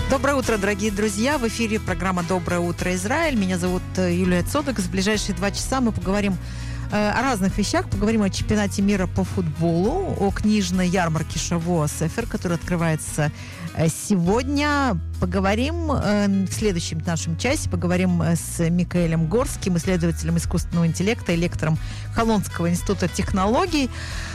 Доброе утро, дорогие друзья. В эфире программа «Доброе утро, Израиль». Меня зовут Юлия Цодек. В ближайшие 2 часа мы поговорим о разных вещах. Поговорим о чемпионате мира по футболу, о книжной ярмарке Шавуа Сефер, которая открывается сегодня. Поговорим в следующем нашем часе. Поговорим с Микаэлем Горским, исследователем искусственного интеллекта и лектором Холонского института технологий.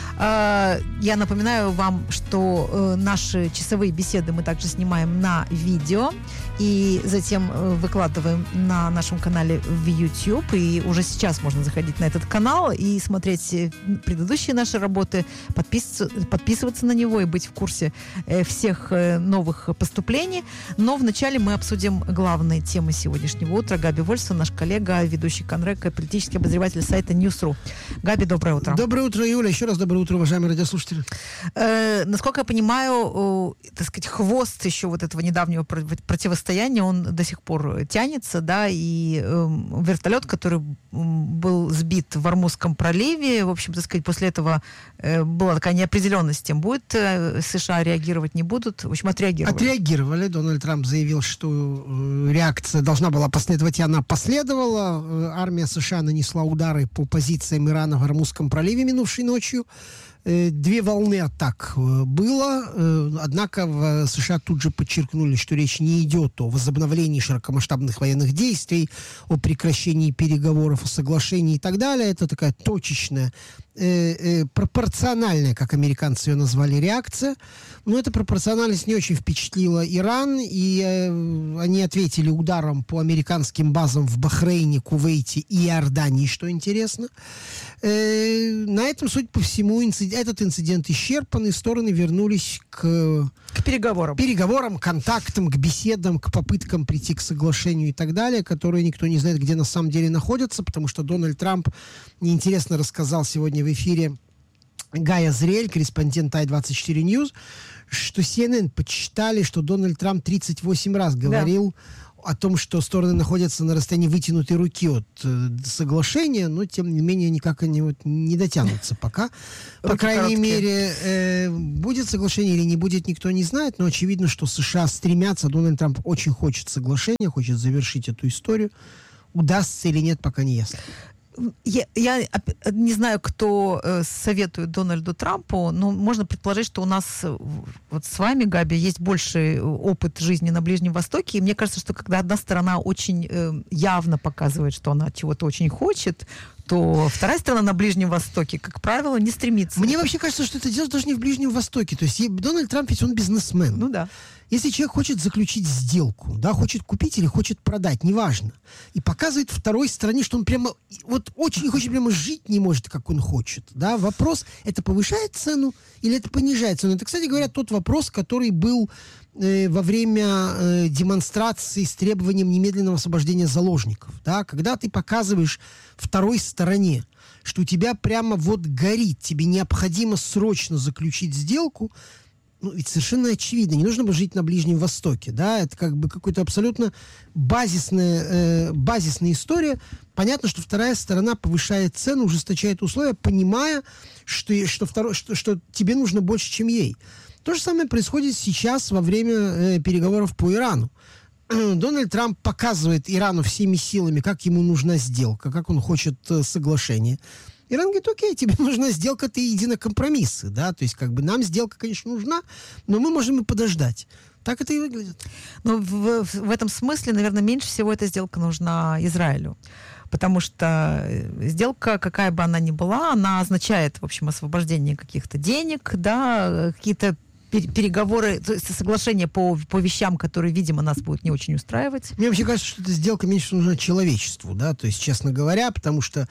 Я напоминаю вам, что наши часовые беседы мы также снимаем на видео и затем выкладываем на нашем канале в YouTube. И уже сейчас можно заходить на этот канал и смотреть предыдущие наши работы, подписываться на него и быть в курсе всех новых поступлений. Но вначале мы обсудим главные темы сегодняшнего утра. Габи Вольсон, наш коллега, ведущий Конрека, политический обозреватель сайта News.ru. Габи, доброе утро. Доброе утро, Юля. Еще раз доброе утро, уважаемые радиослушатели. Насколько я понимаю, так сказать, хвост еще вот этого недавнего противостояния, он до сих пор тянется, да, и вертолет, который был сбит в Ормузском проливе, в общем, так сказать, после этого была такая неопределенность, тем будет США реагировать, не будут, в общем, отреагировали. Отреагировали. Дональд Трамп заявил, что реакция должна была последовать, и она последовала. Армия США нанесла удары по позициям Ирана в Ормузском проливе минувшей ночью. 2 волны атак было, однако в США тут же подчеркнули, что речь не идет о возобновлении широкомасштабных военных действий, о прекращении переговоров, о соглашении и так далее. Это такая точечная, пропорциональная, как американцы ее назвали, реакция. Но эта пропорциональность не очень впечатлила Иран, и они ответили ударом по американским базам в Бахрейне, Кувейте и Иордании, что интересно. На этом, судя по всему, этот инцидент исчерпан, и стороны вернулись к переговорам, контактам, к беседам, к попыткам прийти к соглашению и так далее, которые никто не знает, где на самом деле находятся, потому что Дональд Трамп неинтересно рассказал сегодня в эфире Гая Зриэль, корреспондент I-24 News, что CNN подсчитали, что Дональд Трамп 38 раз говорил о том, что стороны находятся на расстоянии вытянутой руки от соглашения, но, тем не менее, никак они не дотянутся пока. По крайней мере, будет соглашение или не будет, никто не знает, но очевидно, что США стремятся, Дональд Трамп очень хочет соглашения, хочет завершить эту историю. Удастся или нет, пока не ясно. Я не знаю, кто советует Дональду Трампу, но можно предположить, что у нас вот с вами, Габи, есть больший опыт жизни на Ближнем Востоке, и мне кажется, что когда одна сторона очень явно показывает, что она чего-то очень хочет, то вторая сторона на Ближнем Востоке, как правило, не стремится. Мне вообще кажется, что это дело даже не в Ближнем Востоке. То есть Дональд Трамп, ведь он бизнесмен. Ну да. Если человек хочет заключить сделку, да, хочет купить или хочет продать, неважно, и показывает второй стороне, что он прямо вот очень хочет, прямо жить не может, как он хочет, да, вопрос, это повышает цену или это понижает цену? Это, кстати говоря, тот вопрос, который был во время демонстрации с требованием немедленного освобождения заложников, да, когда ты показываешь второй стороне, что у тебя прямо вот горит, тебе необходимо срочно заключить сделку. Ну, ведь совершенно очевидно, не нужно бы жить на Ближнем Востоке, да, это как бы какая-то абсолютно базисная история. Понятно, что вторая сторона повышает цену, ужесточает условия, понимая, что тебе нужно больше, чем ей. То же самое происходит сейчас во время переговоров по Ирану. Дональд Трамп показывает Ирану всеми силами, как ему нужна сделка, как он хочет соглашения. Иран говорит, окей, тебе нужна сделка, ты иди на компромиссы, да, то есть как бы нам сделка, конечно, нужна, но мы можем и подождать. Так это и выглядит. Ну, в этом смысле, наверное, меньше всего эта сделка нужна Израилю. Потому что сделка, какая бы она ни была, она означает, в общем, освобождение каких-то денег, да, какие-то переговоры, то есть соглашение по вещам, которые, видимо, нас будут не очень устраивать. Мне вообще кажется, что эта сделка меньше нужна человечеству, да, то есть, честно говоря, потому что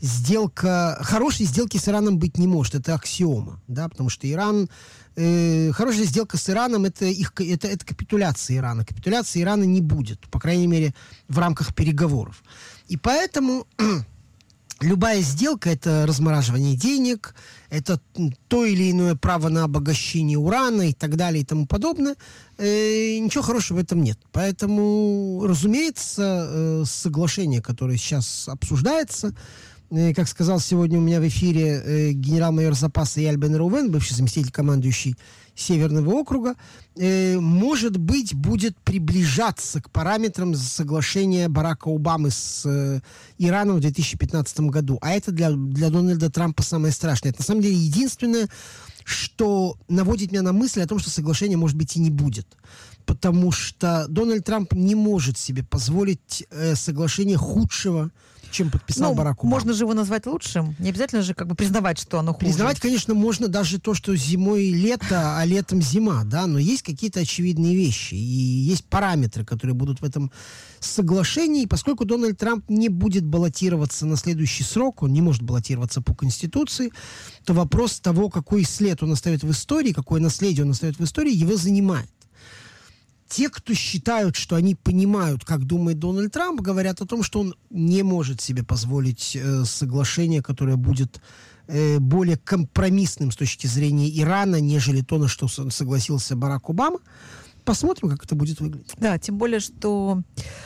хорошей сделки с Ираном быть не может, это аксиома, да, потому что хорошая сделка с Ираном это капитуляция Ирана. Капитуляции Ирана не будет, по крайней мере, в рамках переговоров. И поэтому любая сделка — это размораживание денег, это то или иное право на обогащение урана и так далее и тому подобное. Ничего хорошего в этом нет. Поэтому, разумеется, соглашение, которое сейчас обсуждается, как сказал сегодня у меня в эфире генерал-майор запаса Эйаль Бен Рувен, бывший заместитель командующий Северного округа, может быть, будет приближаться к параметрам соглашения Барака Обамы с Ираном в 2015 году. А это для Дональда Трампа самое страшное. Это, на самом деле, единственное, что наводит меня на мысль о том, что соглашения, может быть, и не будет. Потому что Дональд Трамп не может себе позволить соглашение худшего, чем подписал Барак Обама. Можно же его назвать лучшим. Не обязательно же как бы признавать, что оно хуже. Признавать, конечно, можно даже то, что зимой лето, а летом зима, да, но есть какие-то очевидные вещи. И есть параметры, которые будут в этом соглашении. И поскольку Дональд Трамп не будет баллотироваться на следующий срок, он не может баллотироваться по Конституции, то вопрос того, какой след он оставит в истории, какое наследие он оставит в истории, его занимает. Те, кто считают, что они понимают, как думает Дональд Трамп, говорят о том, что он не может себе позволить соглашение, которое будет более компромиссным с точки зрения Ирана, нежели то, на что согласился Барак Обама. Посмотрим, как это будет выглядеть. Да, тем более, что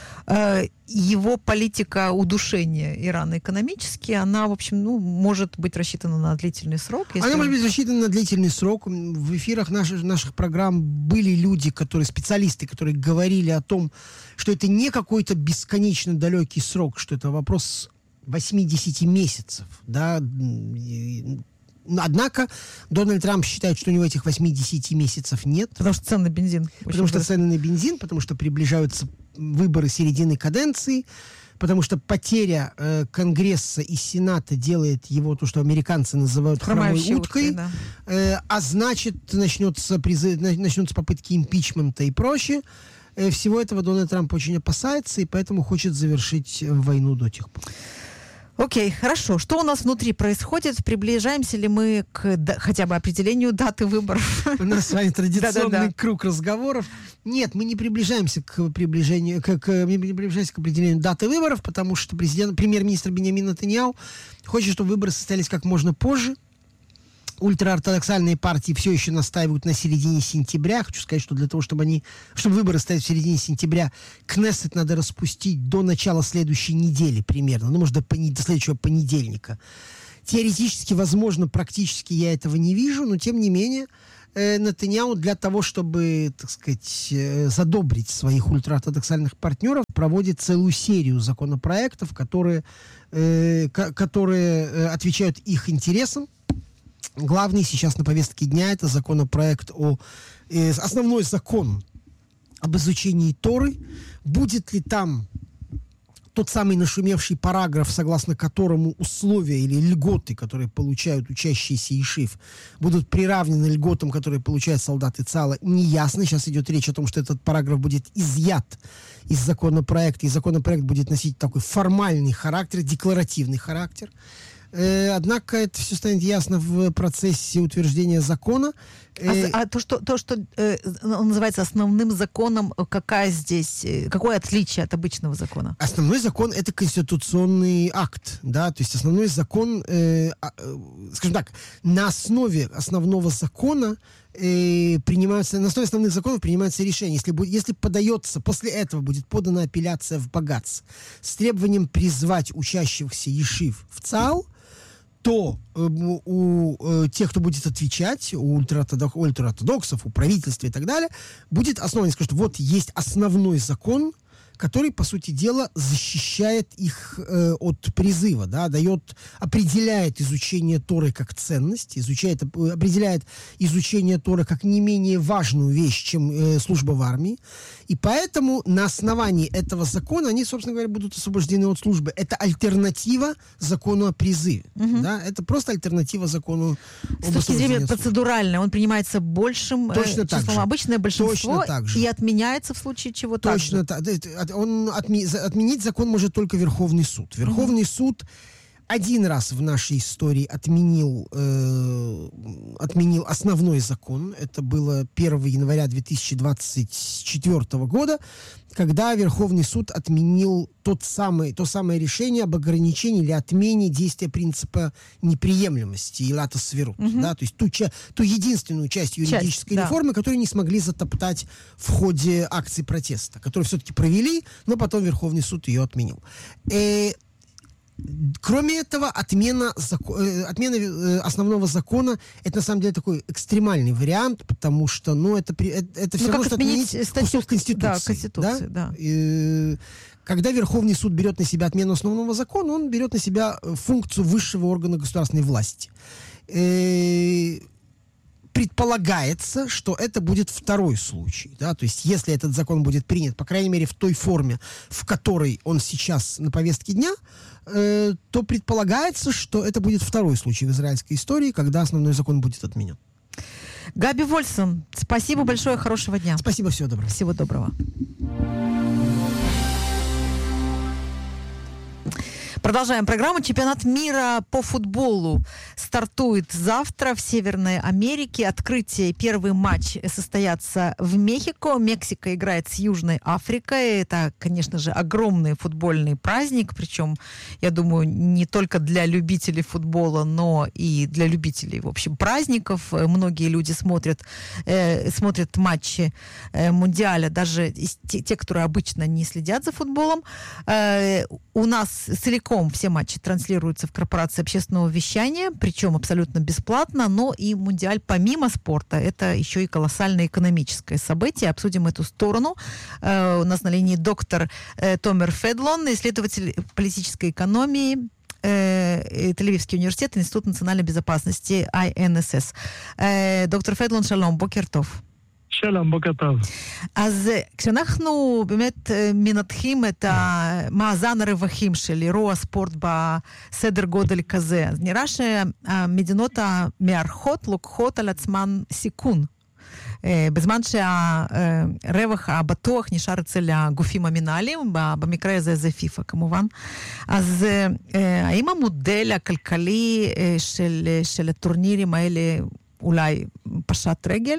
его политика удушения Ирана экономически, она, в общем, может быть рассчитана на длительный срок. Она может быть рассчитана на длительный срок. В эфирах наших программ были люди, специалисты, которые говорили о том, что это не какой-то бесконечно далекий срок, что это вопрос 8-10 месяцев. Да? Однако Дональд Трамп считает, что у него этих 8-10 месяцев нет. Потому что цены на бензин. Потому что цены на бензин, потому что приближаются выборы середины каденции, потому что потеря Конгресса и Сената делает его то, что американцы называют хромой уткой, да. А значит, начнутся попытки импичмента и прочее. Всего этого Дональд Трамп очень опасается и поэтому хочет завершить войну до тех пор. Окей, хорошо. Что у нас внутри происходит? Приближаемся ли мы к хотя бы определению даты выборов? У нас с вами традиционный круг разговоров. Нет, мы не приближаемся к определению даты выборов, потому что премьер-министр Биньямин Нетаньяху хочет, чтобы выборы состоялись как можно позже. Ультраортодоксальные партии все еще настаивают на середине сентября. Хочу сказать, что для того, чтобы выборы состоялись в середине сентября, Кнессет надо распустить до начала следующей недели примерно. Может, до следующего понедельника. Теоретически, возможно, практически я этого не вижу, но тем не менее Нетаньяху для того, чтобы, так сказать, задобрить своих ультраортодоксальных партнеров, проводит целую серию законопроектов, которые отвечают их интересам. Главный сейчас на повестке дня — это законопроект основной закон об изучении Торы. Будет ли там тот самый нашумевший параграф, согласно которому условия или льготы, которые получают учащиеся ешив, будут приравнены льготам, которые получают солдаты ЦАЛа, неясно. Сейчас идет речь о том, что этот параграф будет изъят из законопроекта, и законопроект будет носить такой формальный характер, декларативный характер. Однако это все станет ясно в процессе утверждения закона. То, что он называется основным законом, какое отличие от обычного закона? Основной закон — это конституционный акт, да, то есть основной закон, скажем так, на основе основного закона на основе основных законов принимаются решения. Если после этого будет подана апелляция в Багац с требованием призвать учащихся ешив в ЦАЛ, то у тех, кто будет отвечать, у ультраортодоксов, у правительства и так далее, будет основан, скажут, вот есть основной закон, который, по сути дела, защищает их от призыва, да, определяет изучение Торы как ценность, определяет изучение Торы как не менее важную вещь, чем служба в армии. И поэтому на основании этого закона они, собственно говоря, будут освобождены от службы. Это альтернатива закону о призыве. Угу. Да? Это просто альтернатива закону об освобождении. С точки зрения процедуральной, он принимается большим числом, обычное большинство, и отменяется в случае чего точно так. Отменить закон может только Верховный суд. Верховный суд один раз в нашей истории отменил основной закон. Это было 1 января 2024 года, когда Верховный суд отменил то самое решение об ограничении или отмене действия принципа неприемлемости Илата Сверут. Да? То есть ту единственную часть юридической реформы, которую не смогли затоптать в ходе акций протеста, которую все-таки провели, но потом Верховный суд ее отменил. Кроме этого, отмена основного закона, это на самом деле такой экстремальный вариант, потому что, это все равно, что отменить кусок Конституции. Да, Конституции, да. Когда Верховный суд берет на себя отмену основного закона, он берет на себя функцию высшего органа государственной власти. Предполагается, что это будет второй случай. Да? То есть, если этот закон будет принят, по крайней мере, в той форме, в которой он сейчас на повестке дня, то предполагается, что это будет второй случай в израильской истории, когда основной закон будет отменен. Габи Вольсон, спасибо большое, хорошего дня. Спасибо, всего доброго. Всего доброго. Продолжаем программу. Чемпионат мира по футболу стартует завтра в Северной Америке. Открытие, первый матч состоятся в Мехико. Мексика играет с Южной Африкой. Это, конечно же, огромный футбольный праздник. Причем, я думаю, не только для любителей футбола, но и для любителей, в общем, праздников. Многие люди смотрят матчи Мундиаля, даже те, которые обычно не следят за футболом. У нас целиком все матчи транслируются в корпорации общественного вещания, причем абсолютно бесплатно, но и Мундиаль помимо спорта, это еще и колоссальное экономическое событие. Обсудим эту сторону. У нас на линии доктор Томер Федлон, исследователь политической экономии, Тель-Авивский университет, Институт национальной безопасности INSS. Доктор Федлон, шалом, бокер טוב. שלום, בוקר טוב. אז כשאנחנו באמת מנתחים את מאזן הרווחים של אירוע ספורט בסדר גודל כזה, אז נראה שהמדינות המארחות לוקחות על עצמן סיכון. בזמן שהרווח הבטוח נשאר אצל הגופים המנהלים, במקרה הזה זה פיפה כמובן. אז האם המודל הכלכלי של הטורנירים האלה אולי פשט רגל?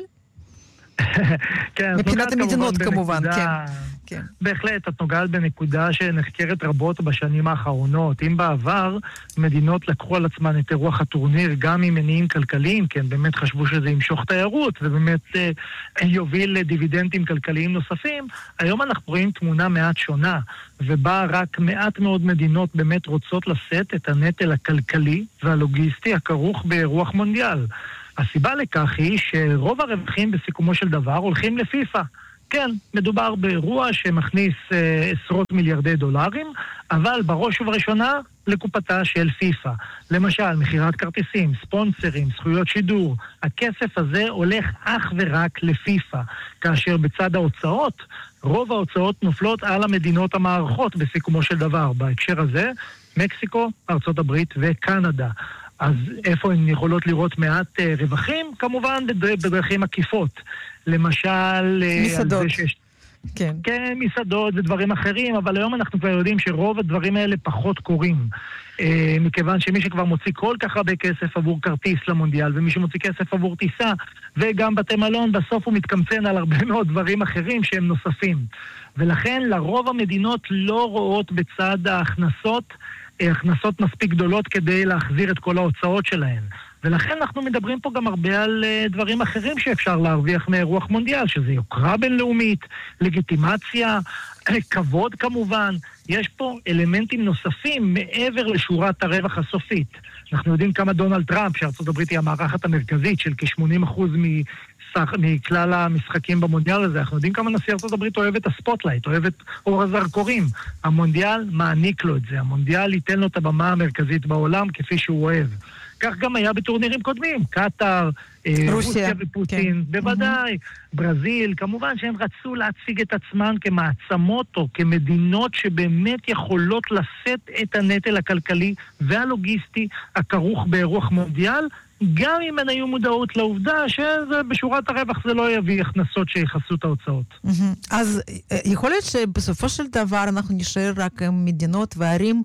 מבחינת המדינות כמובן, כן. בהחלט, את נוגעת בנקודה שנחקרת רבות בשנים האחרונות. אם בעבר מדינות לקחו על עצמן את אירוח הטורניר גם עם מניעים כלכליים, כן, באמת חשבו שזה ימשוך תיירות ובאמת יוביל לדיבידנדים כלכליים נוספים, היום אנחנו רואים תמונה מעט שונה, ובה רק מעט מאוד מדינות באמת רוצות לשאת את הנטל הכלכלי והלוגיסטי הכרוך באירוח מונדיאל. הסיבה לכך היא שרוב הרווחים בסיכומו של דבר הולכים לפיפה. כן, מדובר באירוע שמכניס עשרות מיליארדי דולרים, אבל בראש ובראשונה לקופתה של פיפה. למשל, מחירת כרטיסים, ספונסרים, זכויות שידור. הכסף הזה הולך אך ורק לפיפה, כאשר בצד ההוצאות, רוב ההוצאות נופלות על המדינות המארחות בסיכומו של דבר. בהקשר הזה, מקסיקו, ארצות הברית וקנדה. אז איפה הן יכולות לראות מעט רווחים? כמובן בדרכים עקיפות. למשל... מסעדות. כן. כן, מסעדות ודברים אחרים, אבל היום אנחנו כבר יודעים שרוב הדברים האלה פחות קורים. מכיוון שמי שכבר מוציא כל כך הרבה כסף עבור כרטיס למונדיאל, ומי שמוציא כסף עבור טיסה, וגם בתי מלון, בסוף הוא מתקמצן על הרבה מאוד דברים אחרים שהם נוספים. ולכן לרוב המדינות לא רואות בצד ההכנסות מספיק גדולות כדי להחזיר את כל ההוצאות שלהן. ולכן אנחנו מדברים פה גם הרבה על דברים אחרים שאפשר להרוויח מאירוח מונדיאל, שזה יוקרה בינלאומית, לגיטימציה, כבוד כמובן. יש פה אלמנטים נוספים מעבר לשורת הרווח הסופית. אנחנו יודעים כמה דונלד טראמפ, שארצות הברית היא המערכת המרכזית של כ-80% מכלל המשחקים במונדיאל הזה. אנחנו יודעים כמה נשיא ארצות הברית אוהב את הספוטלייט, אוהב את אור הזרקורים. המונדיאל מעניק לו את זה. המונדיאל ייתן לו את הבמה המרכזית בעולם כפי שהוא אוהב. כך גם היה בטורנירים קודמים. קטר, רוסיה ופוטין, בוודאי. ברזיל, כמובן שהם רצו להציג את עצמן כמעצמות או כמדינות שבאמת יכולות לשאת את הנטל הכלכלי והלוגיסטי הכרוך באירוח מונדיאל, גם אם הן היו מודעות לעובדה שבשורת הרווח זה לא יביא הכנסות שיחסו את ההוצאות. אז יכול להיות שבסופו של דבר אנחנו נשאר רק מדינות וערים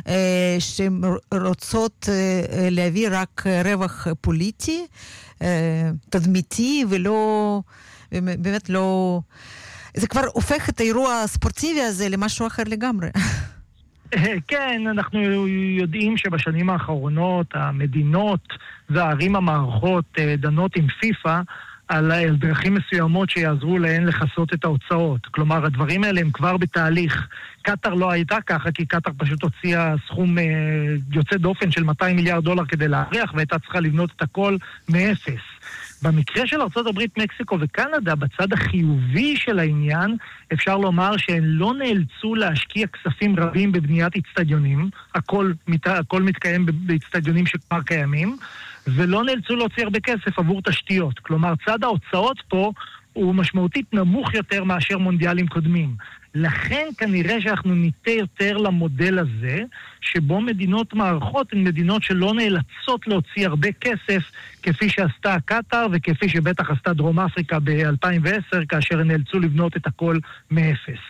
שרוצות להביא רק רווח פוליטי, תדמיתי, ולא, באמת לא... זה כבר הופך את האירוע הספורטיבי הזה למשהו אחר לגמרי. כן, אנחנו יודעים שבשנים האחרונות המדינות והערים המערכות דנות עם פיפה על דרכים מסוימות שיעזרו להן לחסות את ההוצאות. כלומר, הדברים האלה הם כבר בתהליך. קטר לא הייתה ככה, כי קטר פשוט הוציאה סכום יוצא דופן של $200 מיליארד כדי להריח, והייתה צריכה לבנות את הכל מאפס. במקרה של ארצות הברית, מקסיקו וקנדה, בצד החיובי של העניין, אפשר לומר שהן לא נאלצו להשקיע כספים רבים בבניית אצטדיונים, הכל מתקיים באצטדיונים שכבר קיימים, ולא נאלצו להוציא הרבה כסף עבור תשתיות. כלומר, צד ההוצאות פה הוא משמעותית נמוך יותר מאשר מונדיאלים קודמים. לכן כנראה שאנחנו ניטה יותר למודל הזה, שבו מדינות מערכות הן מדינות שלא נאלצות להוציא הרבה כסף, כפי שעשתה קטר וכפי שבטח עשתה דרום אפריקה ב-2010, כאשר הן נאלצו לבנות את הכל מאפס.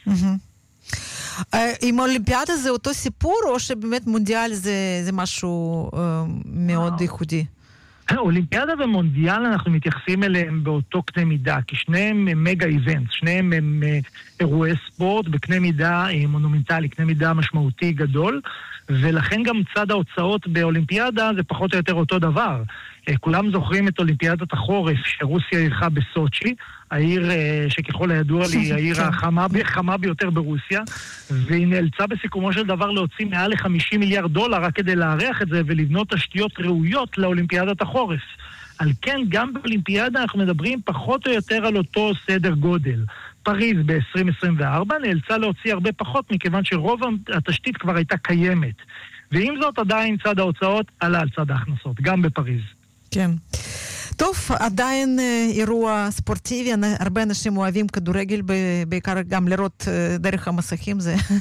עם אולימפיאדה זה אותו סיפור, או שבאמת מונדיאל זה משהו מאוד ייחודי? אולימפיאדה ומונדיאל אנחנו מתייחסים אליהם באותו קנה מידה, כי שניהם הם מגה איבנט, שניהם הם אירועי ספורט בקנה מידה מונומנטלי, קנה מידה משמעותי גדול, ולכן גם צד ההוצאות באולימפיאדה זה פחות או יותר אותו דבר. כולם זוכרים את אולימפיאדת החורף שרוסיה אירחה בסוצ'י, העיר שככל הידוע לי העיר החמה ביותר ברוסיה, והיא נאלצה בסיכומו של דבר להוציא מעל $50 מיליארד רק כדי לארח את זה ולבנות תשתיות ראויות לאולימפיאדת החורף. על כן גם באולימפיאדה אנחנו מדברים פחות או יותר על אותו סדר גודל. פריז ב-2024 נאלצה להוציא הרבה פחות מכיוון שרוב התשתית כבר הייתה קיימת. ועם זאת עדיין צד ההוצאות עלה על צד ההכנסות, גם בפריז. כן. טוב, עדיין אירוע ספורטיבי, הרבה אנשים אוהבים כדורגל, בעיקר גם לראות דרך המסכים,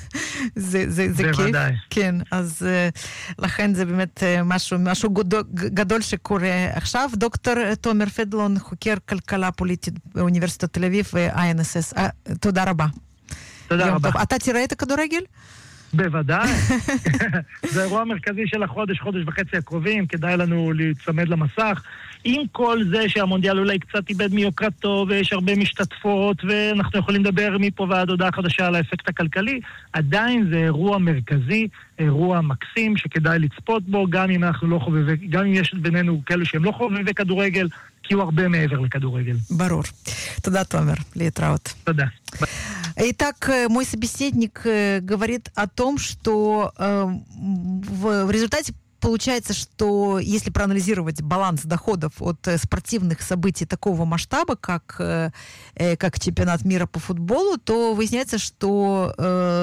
זה כיף. כן, אז לכן זה באמת משהו גדול שקורה עכשיו. דוקטור תומר פדלון, חוקר כלכלה פוליטית באוניברסיטת תל אביב ו-INSS. תודה רבה. תודה רבה. אתה תראה את הכדורגל? בוודאי. זה אירוע מרכזי של חודש וחצי הקרובים, כדאי לנו להצמד למסך. עם כל זה שהמונדיאל אולי קצת איבד מיוקרתו ויש הרבה משתתפות ואנחנו יכולים לדבר מפה ועד הודעה חדשה על האפקט הכלכלי, עדיין זה אירוע מרכזי, אירוע מקסים שכדאי לצפות בו, גם אם יש בינינו כאלו שהם לא חובבי כדורגל, כי הוא הרבה מעבר לכדורגל. ברור. תודה, Томер. להתראות. תודה. Итак, мой собеседник говорит о том, что в результате получается, что если проанализировать баланс доходов от спортивных событий такого масштаба, как чемпионат мира по футболу, то выясняется, что